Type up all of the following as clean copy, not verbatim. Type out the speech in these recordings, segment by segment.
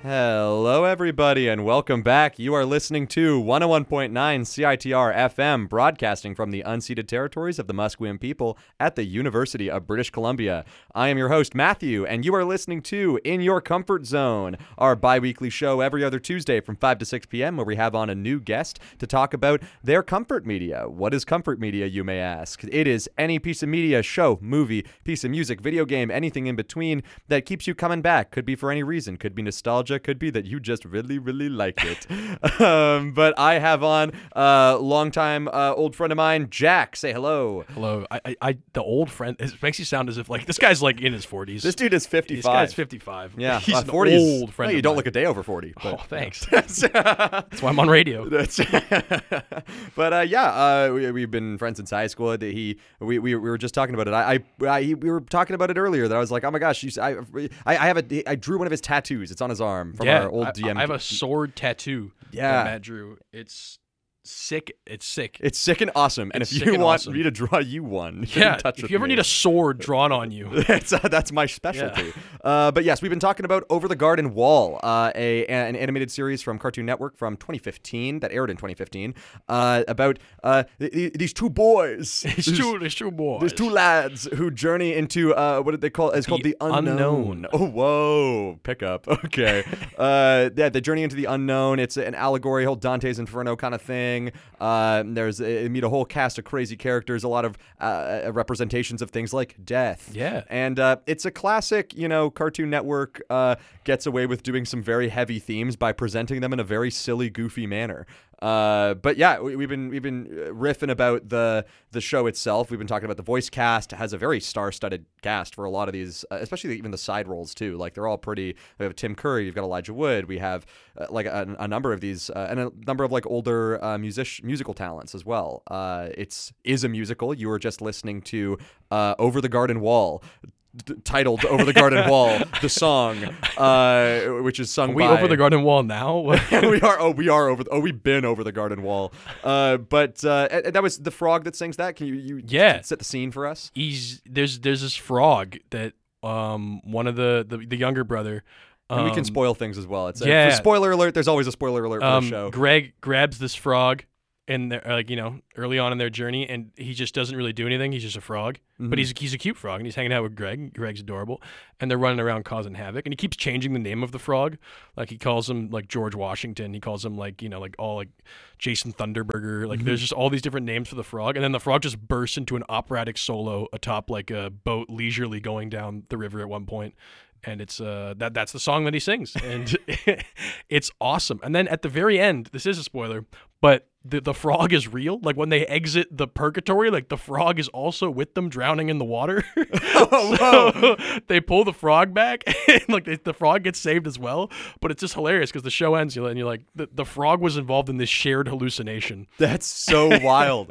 Hello, everybody, and welcome back. You are listening to 101.9 CITR FM, broadcasting from the unceded territories of the Musqueam people at the University of British Columbia. I am your host, Matthew, and you are listening to In Your Comfort Zone, our bi-weekly show every other Tuesday from 5 to 6 p.m., where we have on a new guest to talk about their comfort media. What is comfort media, you may ask? It is any piece of media, show, movie, piece of music, video game, anything in between that keeps you coming back. Could be for any reason. Could be nostalgia. Could be that you just really, really like it. But I have on a longtime old friend of mine, Jack. Say hello. Hello. The old friend, it makes you sound as if like this guy's like in his 40s. This dude is 55. This guy's 55. Yeah, he's an 40s. old friend. No, you don't look a day over 40. But, oh, thanks. That's why I'm on radio. But we've been friends since high school. We were just talking about it. We were talking about it earlier. That I was like, oh my gosh, I drew one of his tattoos. It's on his arm from our old DM. I have a sword tattoo. Yeah, that Matt drew. It's sick. It's sick. It's sick and awesome. And if you want me to draw you one, if you ever need a sword drawn on you, that's my specialty. Yeah. But yes, we've been talking about Over the Garden Wall, an animated series from Cartoon Network from 2015 that aired in 2015 about these two boys. These two boys. There's two lads who journey into what did they call it? It's called the unknown. Oh, whoa, pick up. Okay. They journey into the unknown. It's an allegory, whole Dante's Inferno kind of thing. You meet a whole cast of crazy characters, a lot of representations of things like death. Yeah. And it's a classic, Cartoon Network gets away with doing some very heavy themes by presenting them in a very silly, goofy manner. But yeah, we've been riffing about the show itself. We've been talking about the voice cast. It has a very star-studded cast for a lot of these, especially even the side roles too. Like they're all pretty. We have Tim Curry. You've got Elijah Wood. We have like a number of these and a number of like older musical talents as well. It is a musical. You were just listening to Over the Garden Wall. Titled Over the Garden Wall, the song, which is sung by... Are we over the garden wall now? We've been over the garden wall. But that was the frog that sings that. Can you set the scene for us? There's this frog that one of the younger brother... and we can spoil things as well. For spoiler alert, there's always a spoiler alert for the show. Greg grabs this frog and early on in their journey, and he just doesn't really do anything. He's just a frog, but he's a cute frog, and he's hanging out with Greg. Greg's adorable, and they're running around causing havoc. And he keeps changing the name of the frog, like he calls him like George Washington. He calls him like Jason Thunderburger. Like there's just all these different names for the frog, and then the frog just bursts into an operatic solo atop like a boat leisurely going down the river at one point. And it's that's the song that he sings, and it's awesome. And then at the very end, this is a spoiler, but the frog is real. Like when they exit the purgatory, like the frog is also with them drowning in the water. So they pull the frog back, and like the frog gets saved as well. But it's just hilarious because the show ends, and you're like, the frog was involved in this shared hallucination. That's so wild.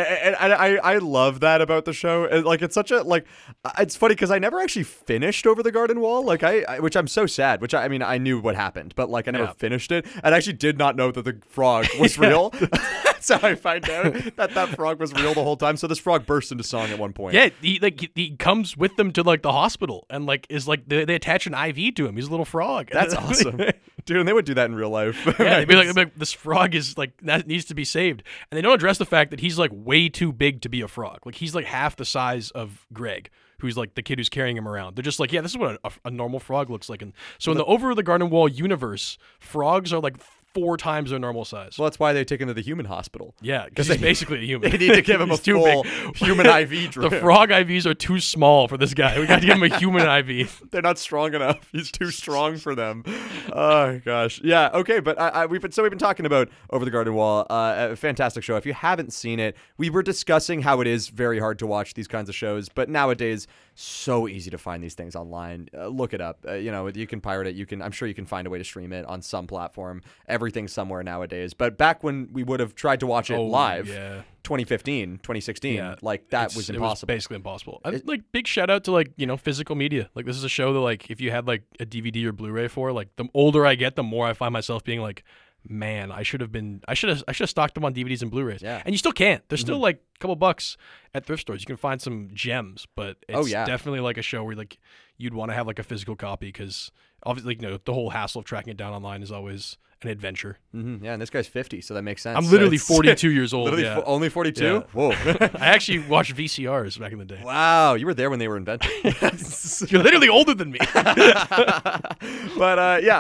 I love that about the show. Like it's such a it's funny because I never actually finished Over the Garden Wall. Like which I'm so sad. Which I mean I knew what happened, but like I never finished it, and I actually did not know that the frog was real. That's how I find out that frog was real the whole time. So this frog bursts into song at one point. Yeah, he comes with them to like the hospital and like is like they attach an IV to him. He's a little frog. That's awesome, dude. And they would do that in real life. Yeah, they'd be like, this frog is like that needs to be saved, and they don't address the fact that he's like way too big to be a frog. Like he's like half the size of Greg, who's like the kid who's carrying him around. They're just like, yeah, this is what a normal frog looks like. And so in the Over the Garden Wall universe, frogs are like 4 times their normal size. Well, that's why they take him to the human hospital. Yeah, because he's basically a human. They need to give him a full human IV drip. The frog IVs are too small for this guy. We got to give him a human IV. They're not strong enough. He's too strong for them. Oh gosh, yeah. Okay, but we've been talking about Over the Garden Wall. A fantastic show. If you haven't seen it, we were discussing how it is very hard to watch these kinds of shows, but nowadays so easy to find these things online. Look it up. You can pirate it. I'm sure you can find a way to stream it on some platform. Everything's somewhere nowadays. But back when we would have tried to watch it live, 2015, 2016, like that was impossible. It was basically impossible. Like big shout out to like, physical media. Like this is a show that like if you had like a DVD or Blu-ray for, like the older I get, the more I find myself being like, man, I should have stocked them on DVDs and Blu-rays. Yeah. And you still can't. There's still like a couple bucks at thrift stores. You can find some gems, but it's definitely like a show where like you'd want to have like a physical copy because obviously, the whole hassle of tracking it down online is always an adventure. Mm-hmm. Yeah, and this guy's 50, so that makes sense. I'm literally 42 years old. Literally yeah. Only 42? Yeah. Whoa. I actually watched VCRs back in the day. Wow, you were there when they were invented. You're literally older than me. But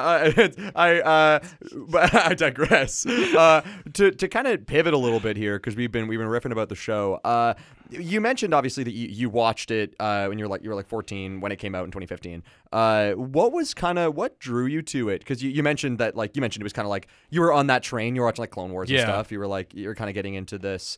I digress. To kind of pivot a little bit here, because we've been riffing about the show. You mentioned obviously that you watched it when you were like 14 when it came out in 2015. What drew you to it? Because you mentioned that it was kind of like you were on that train. You were watching like Clone Wars and stuff. You were kind of getting into this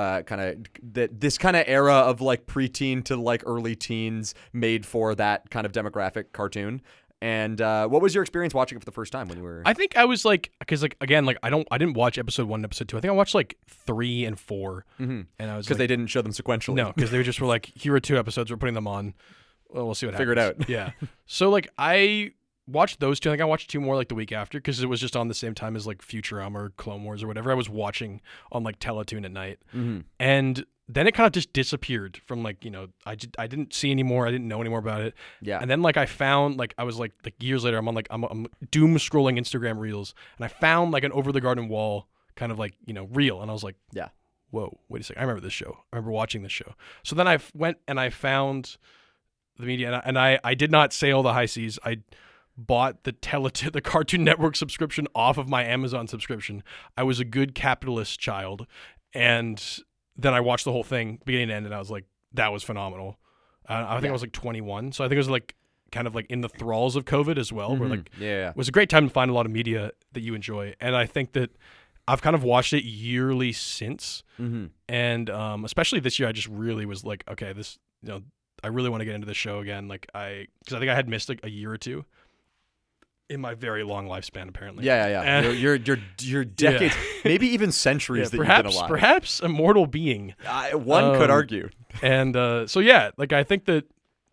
this kind of era of like preteen to like early teens made for that kind of demographic cartoon. And what was your experience watching it for the first time when you were? I think I was like, because like again, like I didn't watch episode 1 and episode 2. I think I watched like 3 and 4, mm-hmm. and I was because they didn't show them sequentially. No, because they just were like, here are 2 episodes, we're putting them on. Well, we'll see what happens. Figure it out. Yeah. So like I watched those 2. I think I watched 2 more like the week after because it was just on the same time as like Futurama or Clone Wars or whatever I was watching on like Teletoon at night, mm-hmm. and then it kind of just disappeared from like, I didn't see anymore. I didn't know anymore about it. Yeah. And then like I found like I was like years later I'm doom scrolling Instagram reels and I found like an Over the Garden Wall kind of like, reel, and I was like, yeah, whoa, wait a second. I remember this show. I remember watching this show. So then I went and I found the media and I did not sail the high seas. I bought the Cartoon Network subscription off of my Amazon subscription. I was a good capitalist child, and then I watched the whole thing beginning to end, and I was like, that was phenomenal. I think I was like 21, so I think it was like kind of like in the thralls of COVID as well, mm-hmm. where like it was a great time to find a lot of media that you enjoy, and I think that I've kind of watched it yearly since, mm-hmm. and especially this year, I just really was like, okay, this I really want to get into this show again, because I think I had missed like a year or 2. In my very long lifespan, apparently. Yeah. Your decades, maybe even centuries that you've been alive. Perhaps a mortal being. One could argue. And so yeah, like I think that,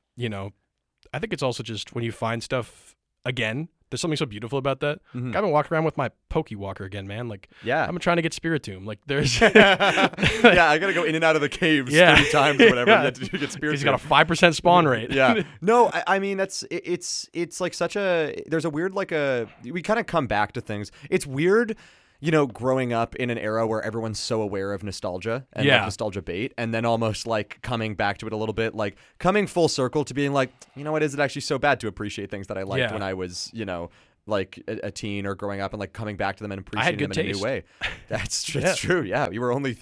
I think it's also just when you find stuff again, there's something so beautiful about that. Mm-hmm. Like, I've been walking around with my Poke Walker again, man. Like, yeah, I've been trying to get Spiritomb. Like, there's yeah, I gotta go in and out of the caves 30 times or whatever to get Spiritomb. He's got a 5% spawn rate. Yeah, no, I mean it's like such there's a weird we kind of come back to things. It's weird. Growing up in an era where everyone's so aware of nostalgia and like nostalgia bait, and then almost like coming back to it a little bit, like coming full circle to being like, what, is it actually so bad to appreciate things that I liked when I was, like a teen or growing up, and like coming back to them and appreciating them in a new way. That's true. Yeah, you were only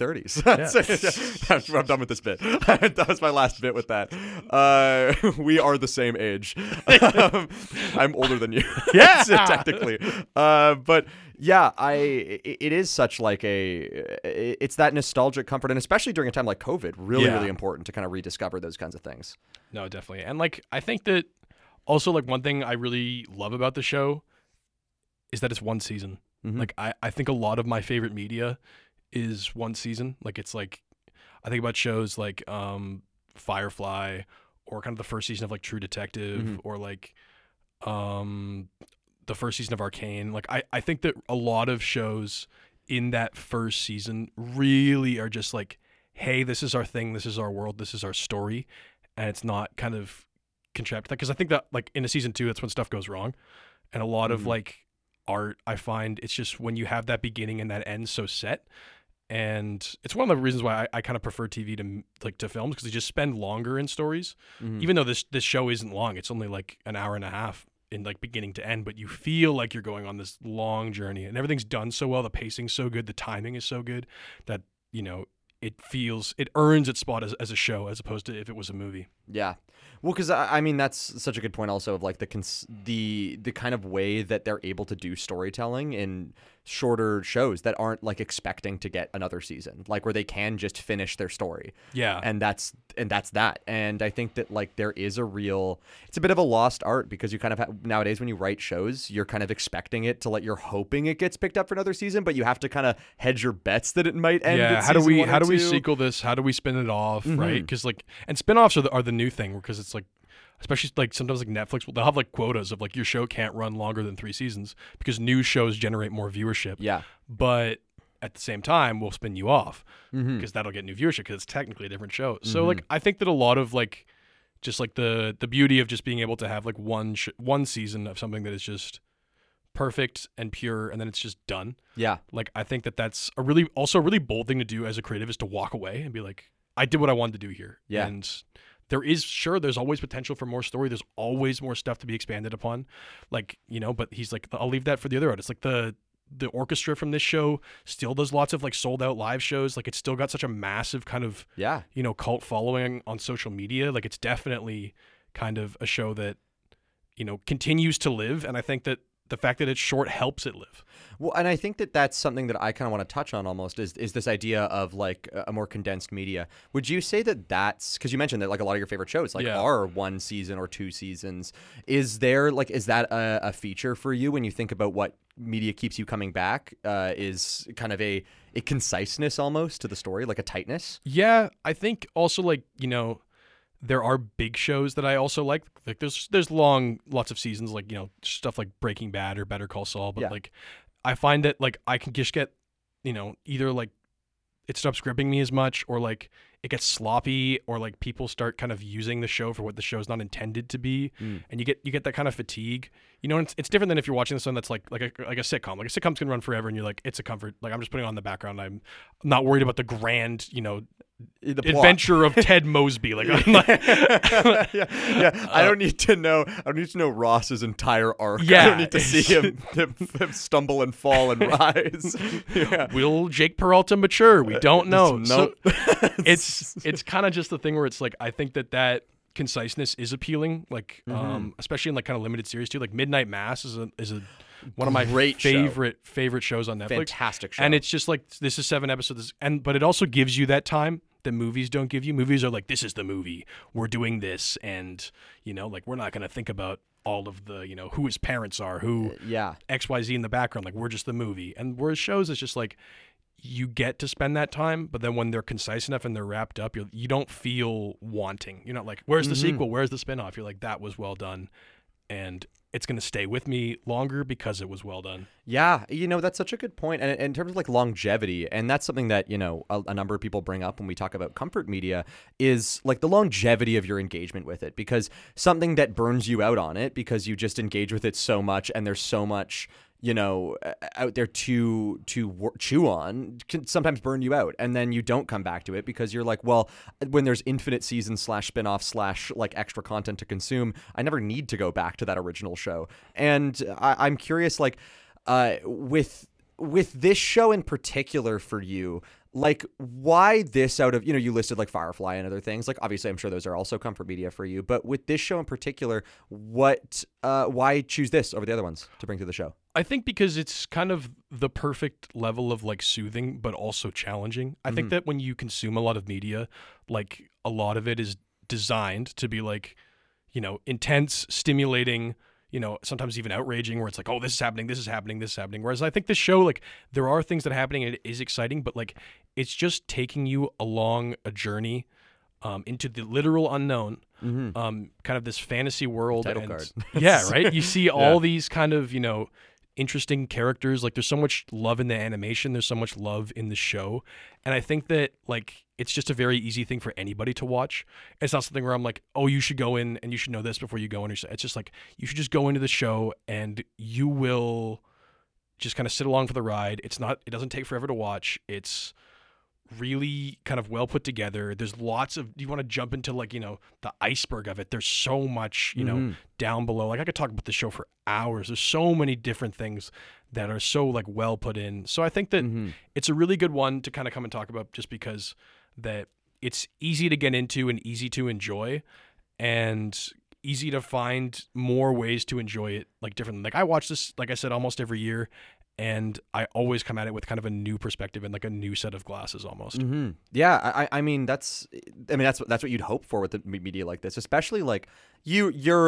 30s. I'm done with this bit. That was my last bit with that. We are the same age. I'm older than you. Yeah, technically. But yeah, it is such like it's that nostalgic comfort, and especially during a time like COVID, really important to kind of rediscover those kinds of things. No, definitely. And like I think that also like one thing I really love about the show is that it's one season. Mm-hmm. Like I think a lot of my favorite media is one season. Like it's like I think about shows like Firefly or kind of the first season of like True Detective, mm-hmm. or like the first season of Arcane. Like I think that a lot of shows in that first season really are just like, hey, this is our thing, this is our world, this is our story, and it's not kind of contracted. Because I think that like in a season 2, that's when stuff goes wrong, and a lot mm-hmm. of like art, I find it's just when you have that beginning and that end so set. And it's one of the reasons why I kind of prefer TV to films, because they just spend longer in stories. Mm-hmm. Even though this show isn't long, it's only like an hour and a half in like beginning to end, but you feel like you're going on this long journey, and everything's done so well. The pacing's so good, the timing is so good that it earns its spot as a show as opposed to if it was a movie. Yeah. Well, because I mean that's such a good point also of like the kind of way that they're able to do storytelling in shorter shows that aren't like expecting to get another season, like where they can just finish their story. Yeah. And that's that. And I think that like there is it's a bit of a lost art, because you kind of nowadays when you write shows, you're kind of expecting it to you're hoping it gets picked up for another season, but you have to kind of hedge your bets that it might end. Yeah. At How do we 2. sequel this? How do we spin it off? Mm-hmm. Right. Because and spin-offs are the new thing, because it's like, especially like sometimes like Netflix, they'll have like quotas of like your show can't run longer than 3 seasons because new shows generate more viewership. Yeah. But at the same time, we'll spin you off mm-hmm. because that'll get new viewership because it's technically a different show. Mm-hmm. So like I think that a lot of like just like the beauty of just being able to have like one season of something that is just perfect and pure, and then it's just done. Yeah. Like, I think that that's a really bold thing to do as a creative, is to walk away and be like, I did what I wanted to do here. Yeah. And there's always potential for more story. There's always more stuff to be expanded upon. Like, but he's like, I'll leave that for the other artists. Like the orchestra from this show still does lots of like sold out live shows. Like, it's still got such a massive kind of, cult following on social media. Like, it's definitely kind of a show that, continues to live. And I think that the fact that it's short helps it live. Well, and I think that that's something that I kind of want to touch on almost is this idea of like a more condensed media. Would you say that that's, because you mentioned that like a lot of your favorite shows like are 1 season or 2 seasons. Is that a feature for you when you think about what media keeps you coming back? Is kind of a conciseness almost to the story, like a tightness? Yeah, I think also like, there are big shows that I also like. Like there's lots of seasons, like, stuff like Breaking Bad or Better Call Saul. But like, I find that like I can just get, either like it stops gripping me as much, or like it gets sloppy, or like people start kind of using the show for what the show's not intended to be, and you get that kind of fatigue. And it's different than if you're watching something that's like a sitcom. Like a sitcom's gonna run forever, and you're like, it's a comfort. Like, I'm just putting it on the background. I'm not worried about the grand, the adventure of Ted Mosby. Like, I'm like I don't need to know. I don't need to know Ross's entire arc. Yeah. I don't need to see him stumble and fall and rise. Will Jake Peralta mature? We don't know. Nope. So it's kind of just the thing where it's like, I think that conciseness is appealing. Like, especially in like kind of limited series too. Like Midnight Mass is one of my favorite shows on Netflix. Fantastic show. And it's just like, this is 7 episodes, but it also gives you that time that movies don't give you. Movies are like, this is the movie, we're doing this, and like, we're not going to think about all of the who his parents are, who XYZ in the background. Like, we're just the movie. And whereas shows, it's just like, you get to spend that time, but then when they're concise enough and they're wrapped up, you don't feel wanting. You're not like, where's the sequel, where's the spinoff? You're like, that was well done, and it's going to stay with me longer because it was well done. Yeah, that's such a good point. And in terms of like longevity, and that's something that, a number of people bring up when we talk about comfort media, is like the longevity of your engagement with it. Because something that burns you out on it because you just engage with it so much, and there's so much out there to chew on, can sometimes burn you out, and then you don't come back to it because you're like, well, when there's infinite seasons / spin-off / like extra content to consume, I never need to go back to that original show. And I'm curious, like, with this show in particular for you, like, why this out of, you listed like Firefly and other things, like, obviously I'm sure those are also comfort media for you, but with this show in particular, why choose this over the other ones to bring to the show? I think because it's kind of the perfect level of like soothing, but also challenging. I think that when you consume a lot of media, like, a lot of it is designed to be like, intense, stimulating, sometimes even outraging, where it's like, oh, this is happening, this is happening, this is happening. Whereas I think this show, like, there are things that are happening and it is exciting, but like, it's just taking you along a journey into the literal unknown, kind of this fantasy world. Title card. Yeah, right? You see all these kind of, interesting characters. Like, there's so much love in the animation, there's so much love in the show, and I think that like, it's just a very easy thing for anybody to watch. It's not something where I'm like, oh, you should go in and you should know this before you go in. It's just like, you should just go into the show and you will just kind of sit along for the ride. It doesn't take forever to watch. It's really kind of well put together. There's lots of, you want to jump into like, the iceberg of it. There's so much, down below. Like, I could talk about the show for hours. There's so many different things that are so like well put in. So I think that it's a really good one to kind of come and talk about, just because that it's easy to get into and easy to enjoy, and easy to find more ways to enjoy it, like, different. Like, I watch this, like I said, almost every year, and I always come at it with kind of a new perspective and like a new set of glasses almost. Yeah, I mean that's what you'd hope for with the media like this, especially like you're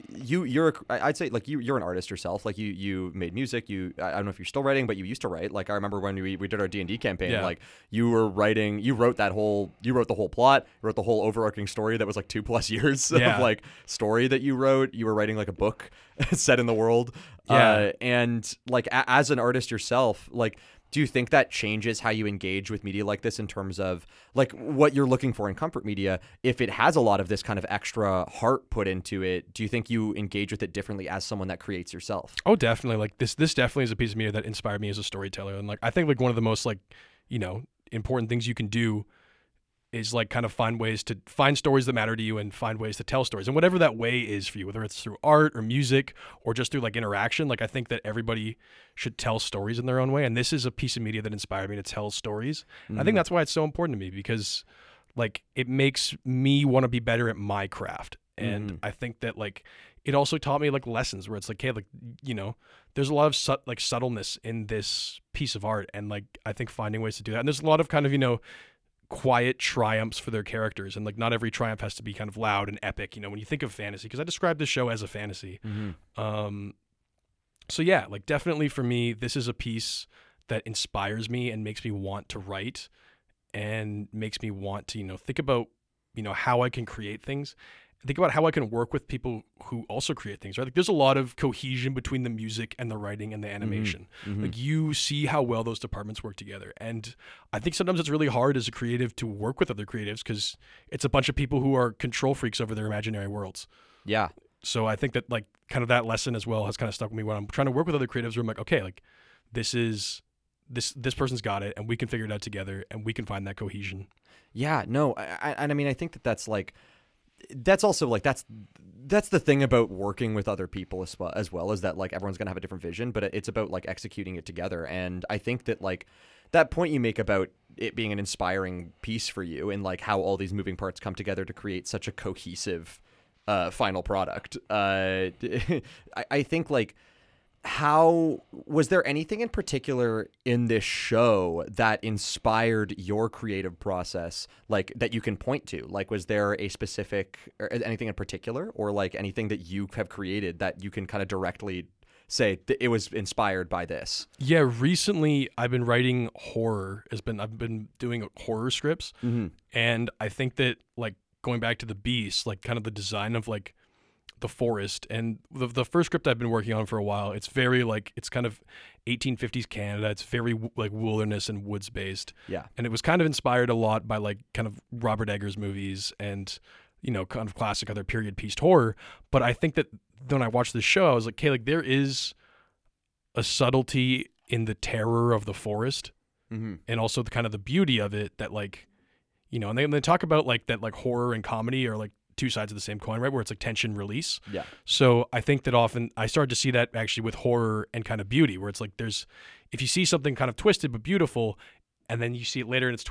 I'd say like you're an artist yourself. Like, you made music. I don't know if you're still writing, but you used to write. Like, I remember when we did our D&D campaign. Like, you wrote the whole plot, you wrote the whole overarching story that was like 2+ years of like story that you wrote. You were writing like a book set in the world. And like, as an artist yourself, like, do you think that changes how you engage with media like this in terms of like what you're looking for in comfort media? If it has a lot of this kind of extra heart put into it, do you think you engage with it differently as someone that creates yourself? Oh, definitely. Like this definitely is a piece of media that inspired me as a storyteller. And like I think like one of the most like, important things you can do is like kind of find ways to find stories that matter to you and find ways to tell stories. And whatever that way is for you, whether it's through art or music or just through like interaction, like I think that everybody should tell stories in their own way. And this is a piece of media that inspired me to tell stories. I think that's why it's so important to me, because like it makes me want to be better at my craft. And I think that like it also taught me like lessons where it's like, hey, like, there's a lot of subtleness in this piece of art. And like, I think finding ways to do that. And there's a lot of kind of, quiet triumphs for their characters. And like, not every triumph has to be kind of loud and epic, when you think of fantasy, because I describe this show as a fantasy. So yeah, like definitely for me, this is a piece that inspires me and makes me want to write and makes me want to, think about, how I can create things. Think about how I can work with people who also create things, right? Like there's a lot of cohesion between the music and the writing and the animation. Like you see how well those departments work together. And I think sometimes it's really hard as a creative to work with other creatives because it's a bunch of people who are control freaks over their imaginary worlds. Yeah. So I think that like kind of that lesson as well has kind of stuck with me when I'm trying to work with other creatives where I'm like, okay, like this person's got it and we can figure it out together and we can find that cohesion. Yeah, no. I mean, I think that that's like, that's also like that's the thing about working with other people as well is that like everyone's gonna have a different vision, but it's about like executing it together. And I think that like that point you make about it being an inspiring piece for you and like how all these moving parts come together to create such a cohesive final product. I think like, how was there anything in particular in this show that inspired your creative process, like that you can point to? Like, was there a specific or anything in particular, or like anything that you have created that you can kind of directly say it was inspired by this? Yeah, recently I've been writing horror. I've been doing horror scripts, and I think that like going back to The Beast, like kind of the design of like the forest and the first script I've been working on for a while, it's very like, it's kind of 1850s Canada. It's very like wilderness and woods based. Yeah. And it was kind of inspired a lot by like kind of Robert Eggers movies and, kind of classic other period piece horror. But I think that when I watched this show, I was like, okay, like there is a subtlety in the terror of the forest and also the kind of the beauty of it that like, and they talk about like that, like horror and comedy are like two sides of the same coin, right? Where it's like tension release. Yeah. So I think that often I started to see that actually with horror and kind of beauty, where it's like if you see something kind of twisted but beautiful, and then you see it later and it's